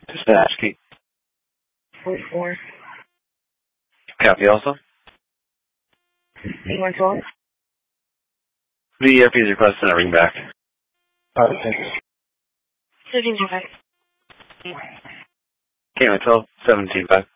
Dispatch. 44. Copy also. 8112. The ERP is requesting a ring back. Alright, thanks. 1725. K-12, 17.5.